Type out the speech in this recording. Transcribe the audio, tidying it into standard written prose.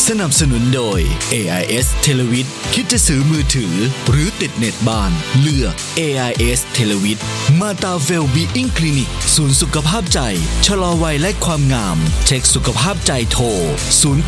สนับสนุนโดย AIS เทเลวิทคิดจะซื้อมือถือหรือติดเน็ตบ้านเลือก AIS เทเลวิทมาตาเวลบีอิงคลินิกศูนย์สุขภาพใจชะลอวัยและความงามเช็คสุขภาพใจโทร